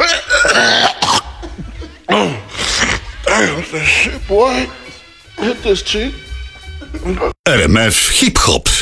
Damn, that shit, boy. Hit this cheek. RMF Hip Hop.